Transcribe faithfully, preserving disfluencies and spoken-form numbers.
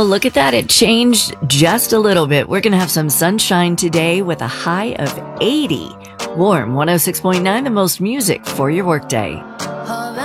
look at that. It changed just a little bit. We're going to have some sunshine today with a high of eighty. Warm one oh six point nine, the most music for your workday.